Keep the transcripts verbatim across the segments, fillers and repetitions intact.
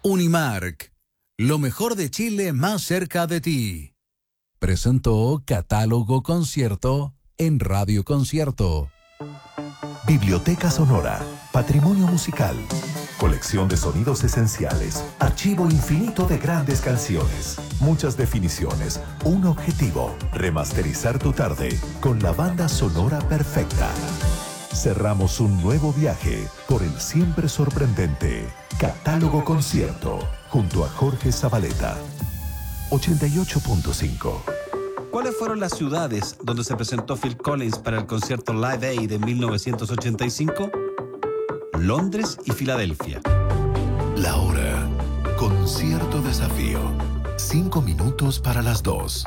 Unimark, lo mejor de Chile más cerca de ti. Presentó Catálogo Concierto en Radio Concierto. Biblioteca Sonora, patrimonio musical, colección de sonidos esenciales, archivo infinito de grandes canciones, muchas definiciones, un objetivo, remasterizar tu tarde con la banda sonora perfecta. Cerramos un nuevo viaje por el siempre sorprendente Catálogo Concierto junto a Jorge Zabaleta. ochenta y ocho punto cinco. ¿Cuáles fueron las ciudades donde se presentó Phil Collins para el concierto Live Aid en mil novecientos ochenta y cinco? Londres y Filadelfia. La hora. Concierto Desafío. Cinco minutos para las dos.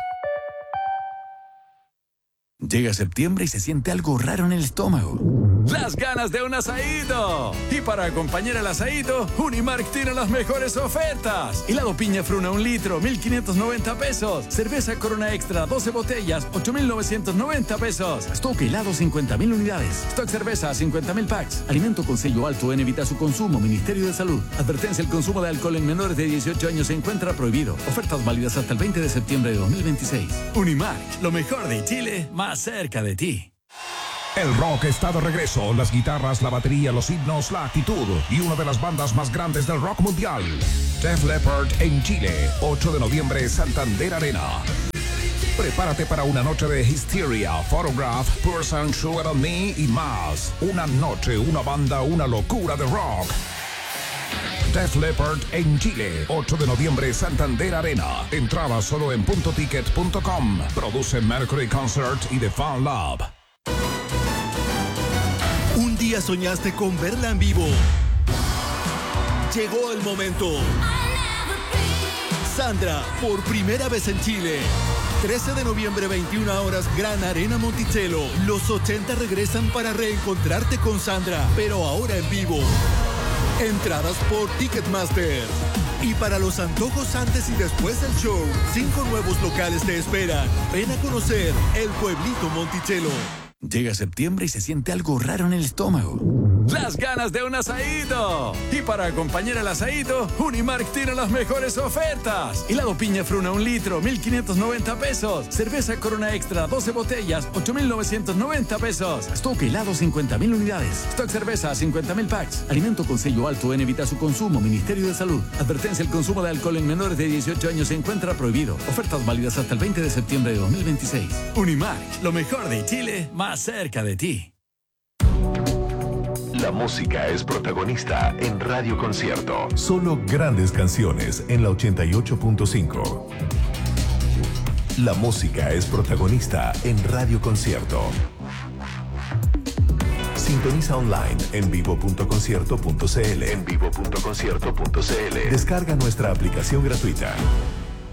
Llega septiembre y se siente algo raro en el estómago. ¡Las ganas de un asaído! Y para acompañar el asaído, Unimark tiene las mejores ofertas. Helado piña fruna un litro, mil quinientos noventa pesos. Cerveza Corona Extra, doce botellas, ocho mil novecientos noventa pesos. Stock helado, cincuenta mil unidades. Stock cerveza, cincuenta mil packs. Alimento con sello alto en evita su consumo. Ministerio de Salud. Advertencia, el consumo de alcohol en menores de dieciocho años se encuentra prohibido. Ofertas válidas hasta el veinte de septiembre de dos mil veintiséis. Unimark, lo mejor de Chile, más cerca de ti. El rock está de regreso. Las guitarras, la batería, los himnos, la actitud y una de las bandas más grandes del rock mundial. Def Leppard en Chile, ocho de noviembre, Santander Arena. Prepárate para una noche de Hysteria, Photograph, Person, Sugar on Me y más. Una noche, una banda, una locura de rock. Def Leppard en Chile, ocho de noviembre, Santander Arena. Entrada solo en punto ticket punto com. Produce Mercury Concert y The Fan Lab. Un día soñaste con verla en vivo. Llegó el momento. Sandra, por primera vez en Chile. trece de noviembre, veintiuna horas, Gran Arena Monticello. Los ochenta regresan para reencontrarte con Sandra, pero ahora en vivo. Entradas por Ticketmaster. Y para los antojos antes y después del show, cinco nuevos locales te esperan. Ven a conocer el Pueblito Monticello. Llega septiembre y se siente algo raro en el estómago. ¡Las ganas de un asaído! Y para acompañar el asaído, Unimark tiene las mejores ofertas. Helado piña fruna un litro, mil quinientos noventa pesos. Cerveza Corona Extra, doce botellas, ocho mil novecientos noventa pesos. Stock helado, cincuenta mil unidades. Stock cerveza, cincuenta mil packs. Alimento con sello alto en evita su consumo. Ministerio de Salud. Advertencia, el consumo de alcohol en menores de dieciocho años se encuentra prohibido. Ofertas válidas hasta el veinte de septiembre de dos mil veintiséis. Unimark, lo mejor de Chile, más cerca de ti. La música es protagonista en Radio Concierto. Solo grandes canciones en la ochenta y ocho punto cinco. La música es protagonista en Radio Concierto. Sintoniza online en vivo punto concierto punto c l. En vivo punto concierto punto c l. Descarga nuestra aplicación gratuita.